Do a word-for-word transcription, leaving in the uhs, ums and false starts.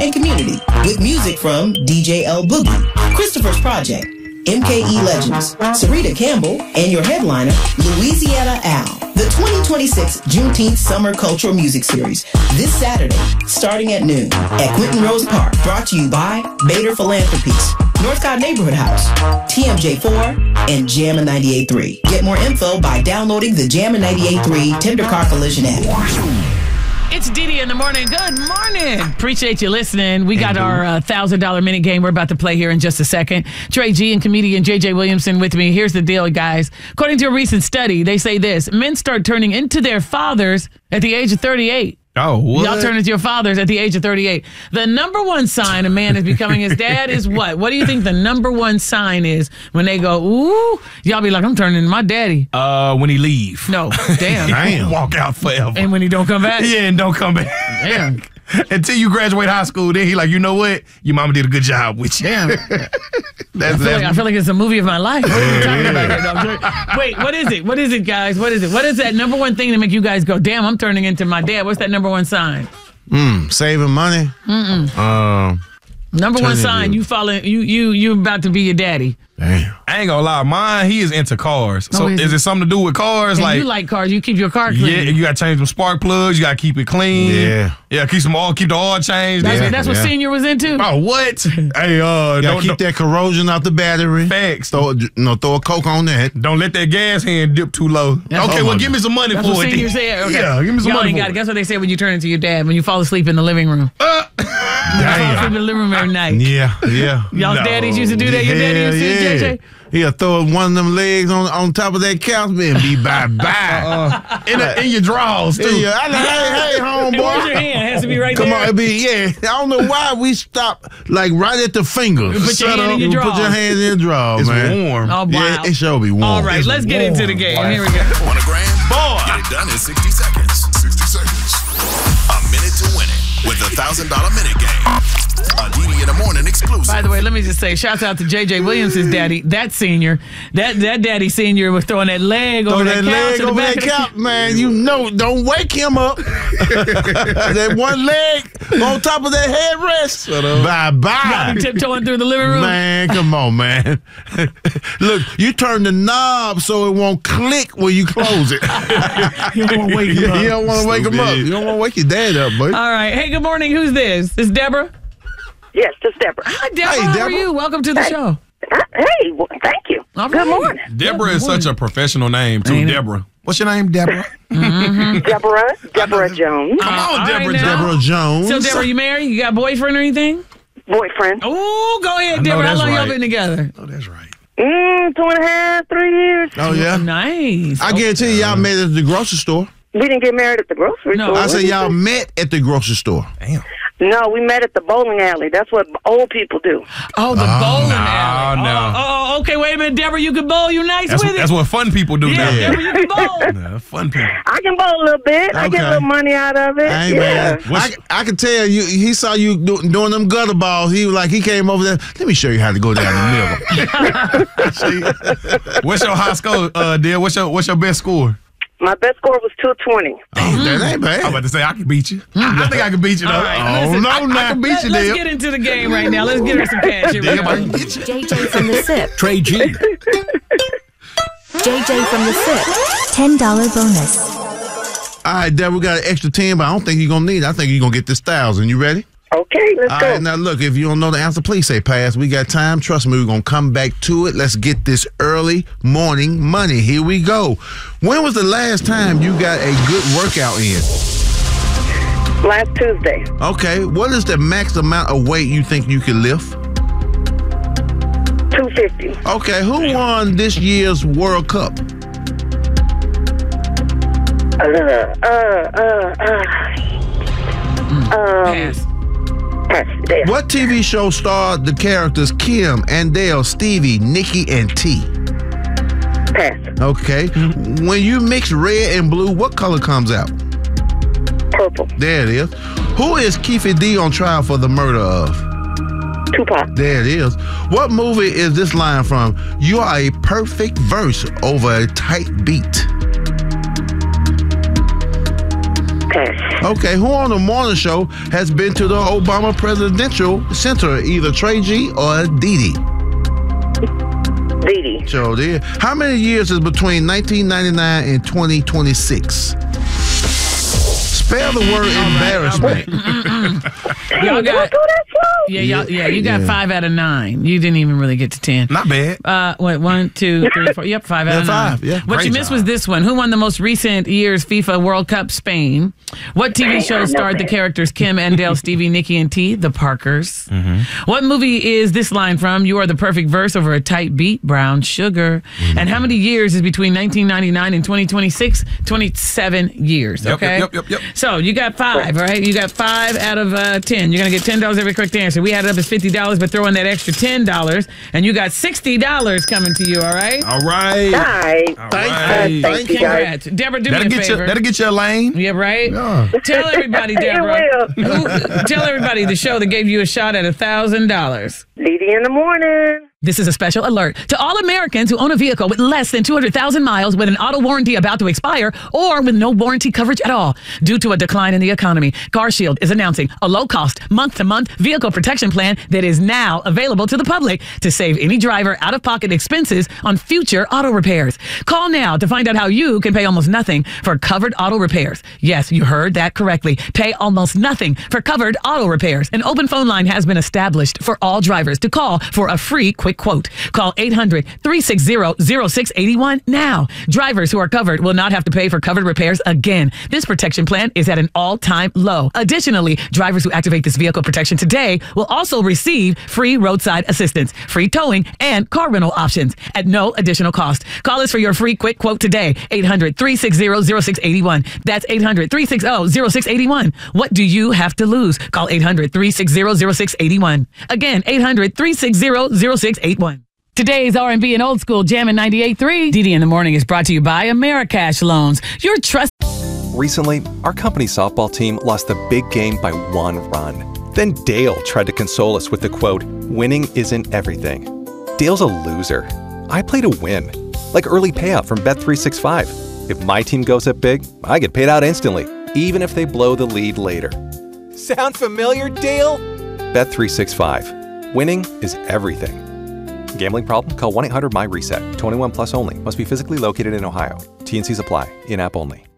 and community with music from D J L Boogie, Christopher's Project, M K E Legends, Sarita Campbell, and your headliner, Louisiana Al. The twenty twenty-six Juneteenth Summer Cultural Music Series this Saturday, starting at noon at Quentin Rose Park. Brought to you by Bader Philanthropies, Northcott Neighborhood House, T M J four, and Jammin' ninety-eight point three. Get more info by downloading the Jammin' ninety-eight point three Tender Car Collision app. It's Didi in the morning. Good morning. Appreciate you listening. We got our uh, one thousand dollars minute game we're about to play here in just a second. Trey G and comedian J J Williamson with me. Here's the deal, guys. According to a recent study, they say this. Men start turning into their fathers at the age of thirty-eight. Oh, what? Y'all turn into your fathers at the age of thirty-eight. The number one sign a man is becoming his dad is what? What do you think the number one sign is when they go, ooh, y'all be like, I'm turning into my daddy? Uh, when he leave. No, damn. Damn. Walk out forever. And when he don't come back? Yeah, and don't come back. Damn. Until you graduate high school, then he like, you know what? Your mama did a good job with you. Damn. That's I feel, like, I feel like it's a movie of my life. What are you talking about here? No, wait, what is it? What is it, guys? What is it? What is that number one thing to make you guys go, damn, I'm turning into my dad? What's that number one sign? Mm, saving money. Mm-mm. Um, number one sign, you falling, you you you about to be your daddy. Damn. I ain't gonna lie, mine, he is into cars. So Oh, is is he? it something to do with cars? And like you like cars, you keep your car clean. Yeah, you gotta change them spark plugs, you gotta keep it clean. Yeah. Yeah, keep some oil, keep the oil changed. That's, Yeah. what, that's what yeah. Senior was into? Oh, what? Hey, uh, You gotta don't, keep don't, that corrosion out the battery. Facts. Throw, you know, throw a Coke on that. don't let that gas hand dip too low. That's okay, what- well, give me some money That's for what it. Senior then. said? Okay. Yeah, give me some Y'all money ain't for got it. it. Guess what they say when you turn into your dad, when you fall asleep in the living room. Uh, You fall asleep in the living room every night. Yeah, yeah. Y'all's No. daddies used to do that? Your daddy used to, Hell J J? He'll throw one of them legs on on top of that couch and be bye-bye. uh, in, the, in your drawers, too. Yeah, I like, hey, hey, And where's your homeboy. hand? It has to be right Come there. on, it be, yeah. I don't know why we stop, like, right at the fingers. Put your Shut hand up. in your You Put your drawers. hands in your drawers, It's man. warm. Oh, wow. Yeah, it sure be warm. All right, It's let's get into the game. Here we go. Want a grand? Boy. Get it done in sixty seconds. sixty seconds. A minute to win it with the one thousand dollars minute game. A Didi in the morning exclusive. By the way, let me just say, shouts out to J J Williams' daddy, that senior. That that daddy senior was throwing that leg Throw over that that, couch leg in the over back that of the- couch, man. You know, don't wake him up. That one leg on top of that headrest. Bye bye. Y'all tiptoeing through the living room. Man, come on, man. Look, you turn the knob so it won't click when you close it. You don't want to wake him up. You don't want to wake him up. You don't want to wake your dad up, buddy. All right. Hey, good morning. Who's this? This Deborah? Yes, just Deborah. Hi, Deborah. Hey, How are Deborah. you? Welcome to the show. Hey, well, thank you. All Good right. morning. Deborah Yeah, is good such a professional name, too. Ain't it? Deborah. What's your name, Deborah? Deborah, Deborah Jones, Come Uh, on, all right Deborah. now. Deborah Jones. So, Deborah, you married? You got a boyfriend or anything? boyfriend. Oh, go ahead, know Deborah. How that's long y'all right. been together? Oh, that's right. Mm, two and a half, three years. Oh, yeah? Nice. I guarantee you, y'all met at the grocery store. We didn't get married at the grocery No, store. I said y'all met at the grocery store. Damn. No, we met at the bowling alley. That's what old people do. Oh, the bowling no, alley. no. Oh, oh, okay. Wait a minute, Deborah. You can bowl. You nice That's, with that's it? what fun people do yeah, now. Deborah, you can bowl. Nah, fun people. I can bowl a little bit. I get Okay. a little money out of it. Hey, yeah. man. I, I can tell you, he saw you do, doing them gutter balls. He was like, he came over there. Let me show you how to go down the middle. What's your high score, uh, dear? What's your What's your best score? My best score was two twenty. Oh, that ain't bad. I'm about to say I can beat you. I think I can beat you though. All right, Oh, listen, no, I- no. I can beat Let- you, let's Let's get into the game right now. Let's get her some cash. Here we Dear, go. I can get you. J J from the S I P. Trey G. J J from the S I P. ten dollars bonus. All right, Dad, we got an extra ten, but I don't think you're going to need it. I think you're going to get this thousand. You ready? Okay, let's All go. right, now look, if you don't know the answer, please say pass. We got time. Trust me, we're going to come back to it. Let's get this early morning money. Here we go. When was the last time you got a good workout in? Last Tuesday, Okay, what is the max amount of weight you think you can lift? two fifty. Okay, who won this year's World Cup? Uh, uh, uh, uh. Um, Pass. pass. There. What T V show starred the characters Kim, Andale, Stevie, Nikki, and T? Pass. Okay, when you mix red and blue, what color comes out? Purple. There it is. Who is Keefe D on trial for the murder of? Tupac. There it is. What movie is this line from? You are a perfect verse over a tight beat. Pass. Okay, who on the morning show has been to the Obama Presidential Center, either Trey G or Dee Dee? Dee Dee. Sure did. How many years is between nineteen ninety-nine and twenty twenty-six? Spell the word embarrassment. Y'all Did I got, go that slow? yeah, y'all, yeah, you got Yeah. five out of nine. You didn't even really get to ten. Not bad. Uh, what, one, two, three, four. Yep, five out Yeah, of nine. five, yeah. What Great you missed job. was this one. Who won the most recent year's FIFA World Cup? Spain. What T V Dang, show I know starred the that. characters Kim and Dale, Stevie, Nikki, and T? The Parkers. What movie is this line from? You are the perfect verse over a tight beat, Brown Sugar. And how many years is between nineteen ninety-nine and twenty twenty-six? twenty-seven years, Yep, okay? yep, yep, yep, yep. So you got five, all right? You got five out of uh, ten. You're going to get ten dollars every correct answer. We added up as fifty dollars, but throw in that extra ten dollars, and you got sixty dollars coming to you, all right? All right. All right. All Thank right. you. Thank you, guys. Congrats. Deborah, do That'll me a get you. favor. That'll get you a lane. Yeah, right? Yeah. Tell everybody, Deborah. It will. Who, tell everybody the show that gave you a shot at one thousand dollars. Dee Dee in the morning. This is a special alert to all Americans who own a vehicle with less than two hundred thousand miles with an auto warranty about to expire or with no warranty coverage at all. Due to a decline in the economy, CarShield is announcing a low-cost, month-to-month vehicle protection plan that is now available to the public to save any driver out-of-pocket expenses on future auto repairs. Call now to find out how you can pay almost nothing for covered auto repairs. Yes, you heard that correctly. Pay almost nothing for covered auto repairs. An open phone line has been established for all drivers to call for a free quick quote. Call eight hundred, three six zero, zero six eight one now. Drivers who are covered will not have to pay for covered repairs again. This protection plan is at an all-time low. Additionally, drivers who activate this vehicle protection today will also receive free roadside assistance, free towing, and car rental options at no additional cost. Call us for your free quick quote today. eight hundred, three six zero, zero six eight one. That's eight hundred, three six zero, zero six eight one. What do you have to lose? Call eight hundred, three six zero, zero six eight one. Again, eight hundred, three six zero, zero six eight one. Today's R and B and Old School Jammin' ninety-eight point three. Dee Dee in the Morning is brought to you by Americash Loans. Your trust. Recently, our company softball team lost the big game by one run. Then Dale tried to console us with the quote, "Winning isn't everything." Dale's a loser. I play to win. Like early payout from Bet three sixty-five. If my team goes up big, I get paid out instantly, even if they blow the lead later. Sound familiar, Dale? Bet three sixty-five. Winning is everything. Gambling problem? Call one eight hundred M Y RESET. twenty-one plus only. Must be physically located in Ohio. T and C's apply. In-app only.